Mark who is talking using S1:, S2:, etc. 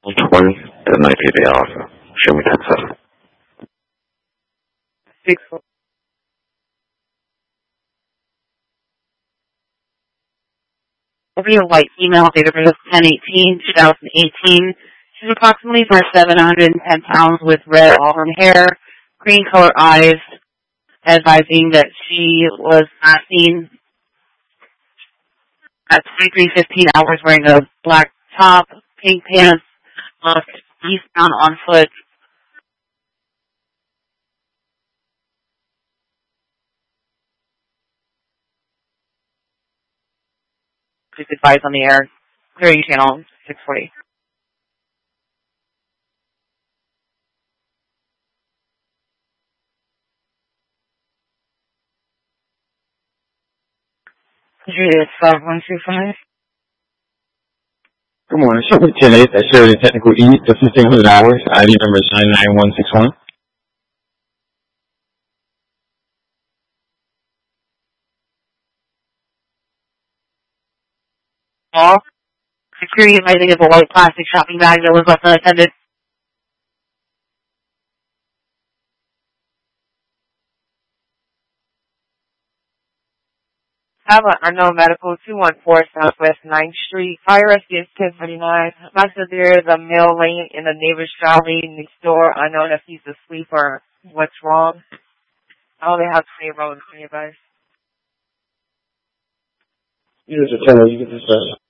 S1: 120, that might be the offer. Show me 10-7.
S2: 6.
S3: Will be a white female, date of birth 10/18/2018. She's approximately 5'7", 110 pounds, with red auburn hair, green colored eyes, advising that she was not seen at 23:15 hours wearing a black top, pink pants, left eastbound on foot. Please advise on the air. Clearing channel 640. It's 5125.
S4: Good morning. Show me 10-8 at Sheridan Technical East to 1500 hours. ID number is 99161.
S3: All security advising of a white plastic shopping bag that was left unattended.
S2: Have an unknown medical 214 Southwest 9th Street. Fire rescue is 1039. Master, there is a male laying in the neighbor's driveway next door. Unknown if he's asleep or what's wrong. I only have 20 rows for you guys.
S4: Here's a 10, you get this